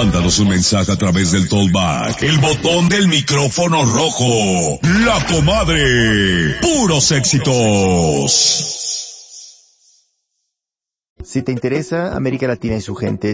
Mándanos un mensaje a través del Talkback, el botón del micrófono rojo. La Comadre. Puros éxitos. Si te interesa América Latina y su gente,